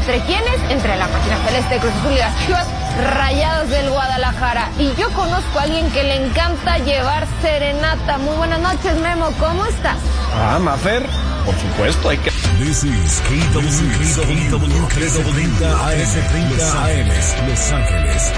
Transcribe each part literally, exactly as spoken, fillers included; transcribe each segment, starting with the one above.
¿entre quiénes? Entre la máquina celeste, Cruz Azul y las Chivas Rayadas del Guadalajara. Y yo conozco a alguien que le encanta llevar serenata. Muy buenas noches, Memo, ¿cómo estás? Ah, Mafer, por supuesto, hay que... This is K W M treinta A M, Los Ángeles.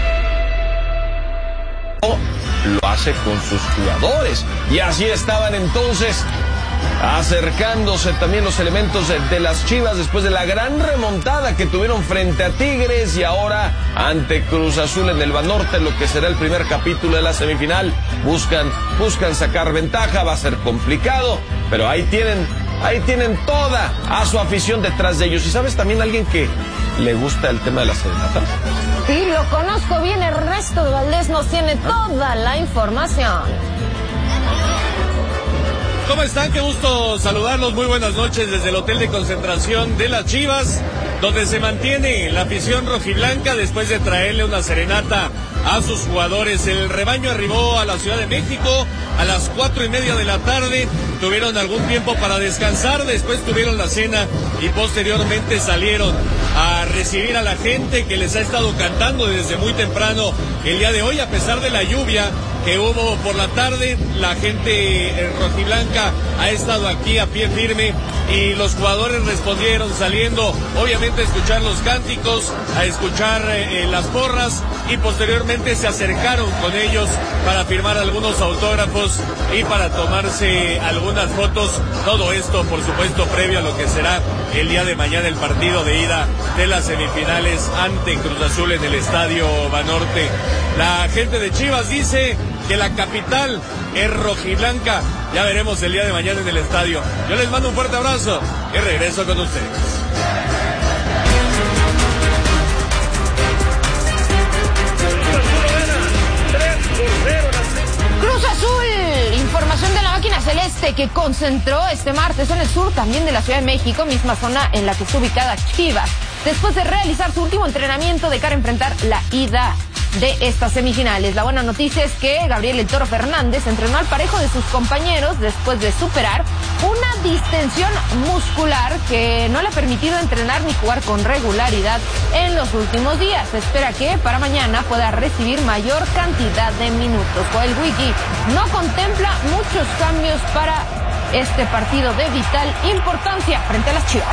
Lo hace con sus jugadores. Y así estaban entonces acercándose también los elementos de, de las Chivas después de la gran remontada que tuvieron frente a Tigres y ahora ante Cruz Azul en el Banorte, lo que será el primer capítulo de la semifinal. Buscan, buscan sacar ventaja, va a ser complicado, pero ahí tienen, ahí tienen toda a su afición detrás de ellos. ¿Y sabes también alguien que le gusta el tema de la serenata? Sí, lo conozco bien, Ernesto de Valdés nos tiene toda la información. ¿Cómo están? Qué gusto saludarlos. Muy buenas noches desde el hotel de concentración de las Chivas, donde se mantiene la afición rojiblanca después de traerle una serenata a sus jugadores. El rebaño arribó a la Ciudad de México a las cuatro y media de la tarde. Tuvieron algún tiempo para descansar, después tuvieron la cena y posteriormente salieron a recibir a la gente que les ha estado cantando desde muy temprano el día de hoy, a pesar de la lluvia que hubo por la tarde. La gente rojiblanca ha estado aquí a pie firme y los jugadores respondieron saliendo, obviamente, a escuchar los cánticos, a escuchar eh, las porras, y posteriormente se acercaron con ellos para firmar algunos autógrafos y para tomarse algunas fotos. Todo esto, por supuesto, previo a lo que será el día de mañana el partido de ida de las semifinales ante Cruz Azul en el Estadio Banorte. La gente de Chivas dice que la capital es rojiblanca. Ya veremos el día de mañana en el estadio. Yo les mando un fuerte abrazo y regreso con ustedes. Cruz Azul, información de la máquina celeste que concentró este martes en el sur también de la Ciudad de México, misma zona en la que está ubicada Chivas, después de realizar su último entrenamiento de cara a enfrentar la ida de estas semifinales. La buena noticia es que Gabriel El Toro Fernández entrenó al parejo de sus compañeros después de superar una distensión muscular que no le ha permitido entrenar ni jugar con regularidad en los últimos días. Se espera que para mañana pueda recibir mayor cantidad de minutos. El Wiki no contempla muchos cambios para este partido de vital importancia frente a las Chivas.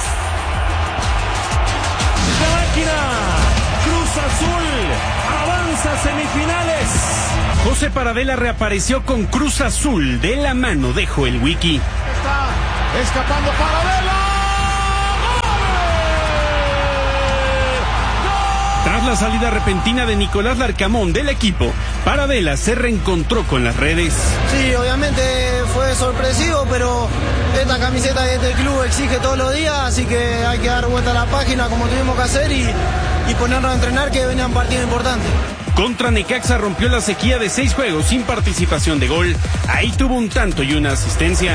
La máquina Cruz Azul avanza a semifinales. José Paradela reapareció con Cruz Azul de la mano de Joel Wiki. Está escapando Paradela. Tras la salida repentina de Nicolás Larcamón del equipo, Paradela se reencontró con las redes. Sí, obviamente fue sorpresivo, pero esta camiseta de este club exige todos los días, así que hay que dar vuelta a la página como tuvimos que hacer y, y ponernos a entrenar, que venían partidos importantes. Contra Necaxa rompió la sequía de seis juegos sin participación de gol. Ahí tuvo un tanto y una asistencia.